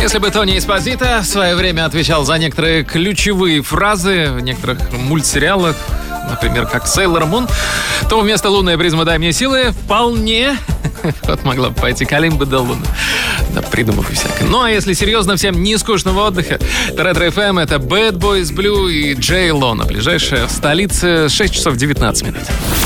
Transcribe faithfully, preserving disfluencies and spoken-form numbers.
Если бы Тони Эспозито в свое время отвечал за некоторые ключевые фразы в некоторых мультсериалах, например, как Sailor Moon, то вместо «Лунная призма, дай мне силы» вполне вот могла бы пойти Калимба де Луна. Да, придумав всякое. Ну, а если серьезно, всем не скучного отдыха, Ретро-эф эм — это Bad Boys Blue и Джей Ло. На ближайшее в столице шесть часов девятнадцать минут.